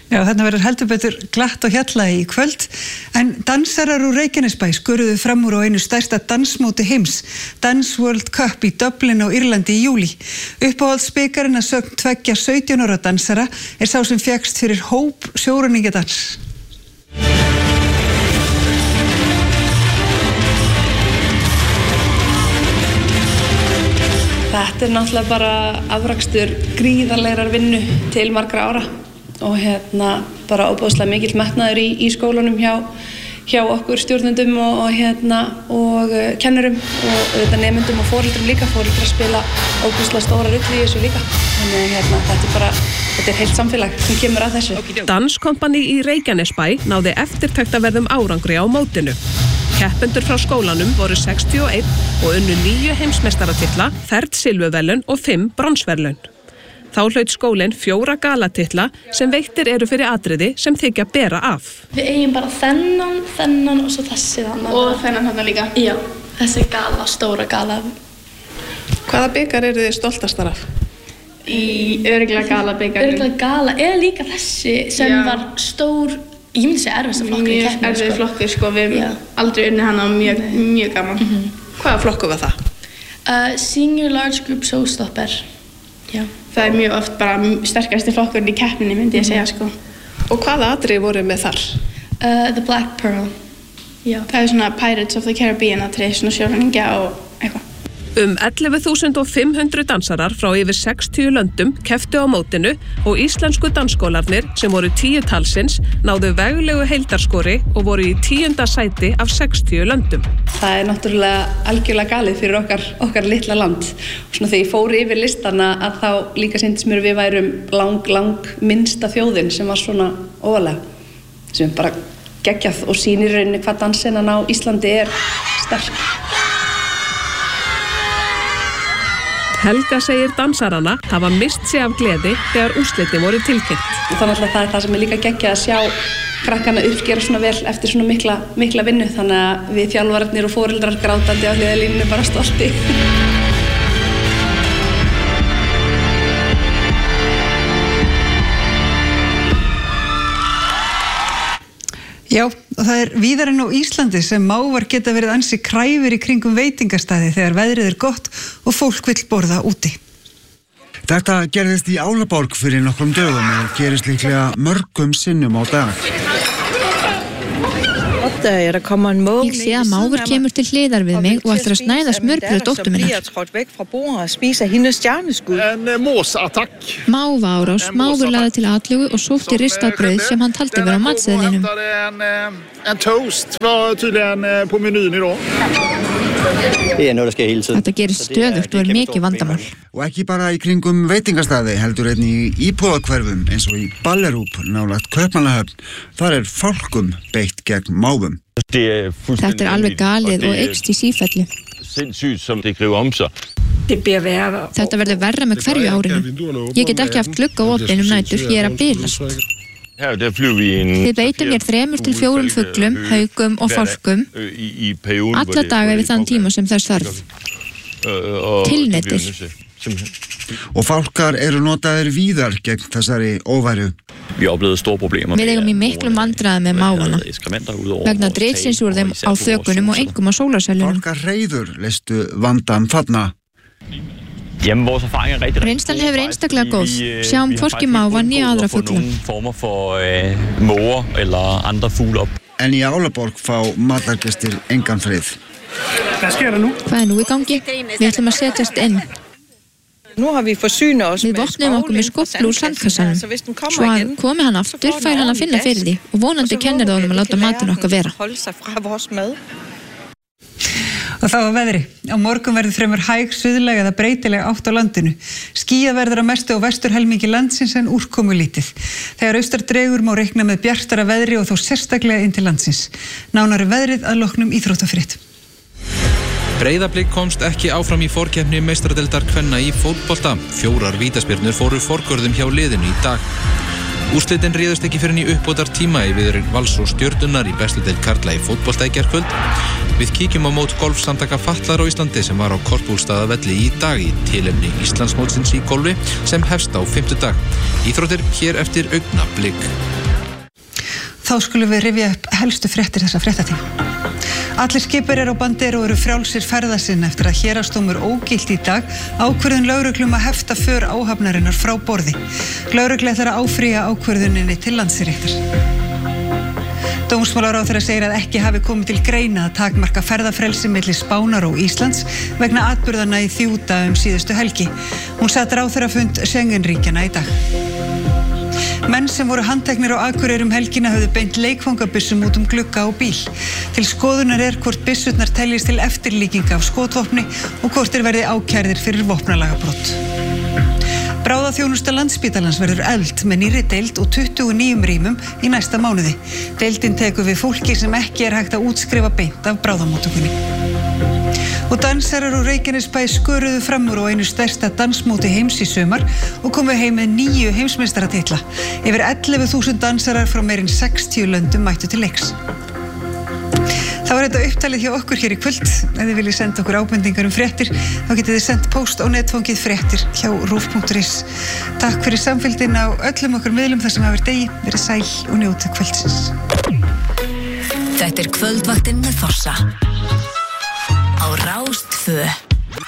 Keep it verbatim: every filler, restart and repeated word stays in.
Já, þarna verður heldur betur glatt og hjalla í kvöld, en dansarar úr Reykjanesbæ skuruðu fram úr á einu stærsta dansmóti heims, Dance World Cup í Dublin á Írlandi í júlí. Uppáhaldsbikarinn að sögn tveggja sautján ára dansara er sá sem fékkst fyrir hóp sjóræningjadans. Þetta er náttúrulega bara afrakstur gríðarlegrar vinnu til margra ára. Og hérna bara óbúðslega mikill metnaður í, í skólanum hjá, hjá okkur stjórnendum og, og, hérna, og uh, kennurum og auðvitað nemendum og foreldrum líka, foreldrar spila óbúðslega stóra rullu í þessu líka. Þannig hérna, þetta er bara, þetta er heilt samfélag sem kemur að þessu. Danskompani í Reykjanesbæ náði eftirtektarverðum árangri á mótinu. Keppendur frá skólanum voru sextíu og eitt og unnu níu heimsmeistaratitla, ferð silfurverðlaun og fimm bronsverðlaun. Þá hlaut skólinn fjóra galatitla sem veittir eru fyrir atriði sem þykja bera af. Við eigum bara þennan, þennan og svo þessi þannig. Og þennan þarna líka? Já, þessi gala, stóra gala. Hvaða bikar eru þið stoltastar af? Í örugglega gala bikarinn. Örugglega gala, eða líka þessi sem Já. Var stór, ég myndi segja erfiðasta flokkur í keppninni. Mjög erfið flokkur sko, við hefum aldrei unnið hana og mjög, mjög gaman. Mm-hmm. Hvaða flokkur var það? Uh, senior Large Group Showstopper. Já. Það er mjög oft bara sterkasti flokkurinn í keppninni, myndi ég segja sko. Og hvaða atriði voru með þar? Uh, the Black Pearl. Já. Það er svona Pirates of the Caribbean atriði, svona sjóræningja og eitthvað. Um ellefu þúsund fimm hundruð dansarar frá yfir sextíu löndum kepptu á mótinu og íslensku dansskólarnir sem voru tíu talsins náðu veglegu heildarskori og voru í tíunda sæti af sextíu löndum. Það er náttúrulega algjörlega galið fyrir okkar, okkar litla land. Og svona þegar ég fór yfir listana að þá líka sýndist mér við værum lang, lang minnsta þjóðin sem var svona óvalega. Sem bara geggjað og sýnir rauninni hvað dansinnan á Íslandi er sterk. Helga segir dansarana hafa mist sig af gleði þegar úrslitin voru tilkynnt. Þannig að það er það sem er líka geggjað að sjá krakkana uppgera svona vel eftir svona mikla, mikla vinnu. Þannig að við þjálfararnir og foreldrar grátandi á hliðarlínunni bara stolti. Já, og það er víðar en á Íslandi sem mávar geta verið ansi kræfir í kringum veitingastæði þegar veðrið er gott og fólk vill borða úti. Þetta gerðist í Álaborg fyrir nokkrum dögum og gerist líklega mörgum sinnum á dag. Ég sé að máfur kemur til hliðar við mig og ætlar að snæða smjörbrauð dóttur minnar. Mávaárás, máfur lagði til atlögu og sótti ristað brauð sem hann taldi vera á matseðlinum. Þetta gerist stöðugt og er mikið vandamál. Og ekki bara í kringum veitingastæði heldur einnig í íbúðahverfum eins og í Ballerúp nálægt Kaupmannahöfn. Þar er fálkum beitt gegn máfum. Þetta er alveg galið og eykst í sífellu. Þetta verður verra með hverju árinu. Ég get ekki haft glugga opin um nætur, ég er að bilast. Við beitum hér þremur til fjórum fuglum, haugum og fálkum alla daga við þann tíma sem þess þarf. Tilnetir. Og fálkar eru notaðir víðar gegn þessari óværu. Við eigum í miklum vandræðum með máfana vegna dritsins úr þeim á þökunum og engum á sólarsælunum. Fálkarreiður leystu vandann þarna. Reynslan hefur einstaklega góð. Sjáum hvorki máva né aðra fugla. En í Álaborg fá matargestir engan frið. Hvað er nú í gangi? Við ætlum að setjast inn. Við vopnum okkur með skóflu úr sandkassanum. Svo að komi hann aftur, fær hann að finna fyrir því og vonandi kennir það honum að láta matinn okkar vera. Og þá að veðri. Á morgun verður fremur hæg, suðlæg eða breytileg átt á landinu. Skýjað verður að mestu á vesturhelmingi landsins en úrkomu lítið. Þegar austar dregur má reikna með bjartara veðri og þó sérstaklega inn til landsins. Nánari veðrið að loknum íþróttafrétt. Breiðablik komst ekki áfram í forkeppni meistaradeildar kvenna í fótbolta. Fjórar vítaspyrnur fóru forgörðum hjá liðinu í dag. Úrslitin réðust ekki fyrir í uppbótar tíma í viðurinn Vals og Stjörnunnar í bestu deild karla í fótbolta í gærkvöld. Við kíkjum á mót golfsamtaka fatlaðra á Íslandi sem var á Korpúlfsstaðavelli í dag í tilefni Íslandsmótsins í golfi sem hefst á fimmtudag. Íþróttir hér eftir augnablik. Þá skulum við rifja upp helstu fréttir þessa fréttatíma. Allir skipverjar á Bandero eru frjálsir ferða sinna eftir að héraðsdómur ógilt í dag ákvörðun lögreglum að hefta för áhafnarinnar frá borði. Lögregla ætlar að áfrýja ákvörðuninni til Landsréttar. Dómsmálaráðherra segir að ekki hafi komið til greina að takmarka ferðafrelsi milli Spánar og Íslands vegna atburðanna í Þjúta um síðustu helgi. Hún sat ráðherrafund Schengen-ríkjanna í dag. Menn sem voru handteknir á Akureyri um helgina höfðu beint leikfangabyssum út um glugga á bíl. Til skoðunar er hvort byssurnar teljist til eftirlíkinga af skotvopni og hvort þeir verði ákærðir fyrir vopnalagabrot. Bráðaþjónusta Landspítalans verður efld með nýrri deild og tuttugu nýjum rýmum í næsta mánuði. Deildin tekur við fólki sem ekki er hægt að útskrifa beint af bráðamóttökunni. Og dansarar úr Reykjanesbæ sköruðu fram úr á einu stærsta dansmóti heims í sumar og komu heim með níu heimsmeistaratitla. Yfir ellefu þúsund dansarar frá meir en sextíu löndum mættu til leiks. Það var þetta upptalið hjá okkur hér í kvöld. Ef þið viljið senda okkur ábendingar um fréttir, þá getið þið sendt póst á netfangið fréttir hjá rúv punktur is. Takk fyrir samfylgdin á öllum okkur miðlum þar sem hafa verið degi. Verið sæl og njótið kvöldsins. Þetta er kvöldvaktin með Fossa á Rás tvö.